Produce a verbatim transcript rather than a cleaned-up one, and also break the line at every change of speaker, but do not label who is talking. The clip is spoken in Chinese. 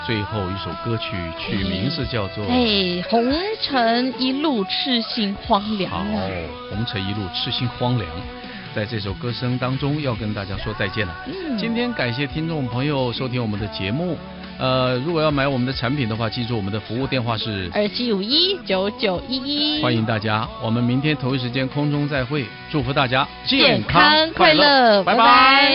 最后一首歌曲曲名是叫做
哎，红尘一路痴心荒凉。
好，红尘一路痴心荒凉。在这首歌声当中，要跟大家说再见了。嗯，今天感谢听众朋友收听我们的节目。呃，如果要买我们的产品的话，记住我们的服务电话是
二七五一九九一一。
欢迎大家，我们明天同一时间空中再会，祝福大家
健康快乐，拜拜。